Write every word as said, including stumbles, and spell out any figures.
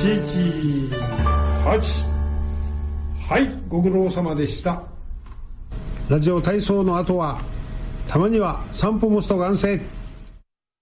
ちいちはち。はい、ご苦労様でした。ラジオ体操の後はたまには散歩もしとがんせ。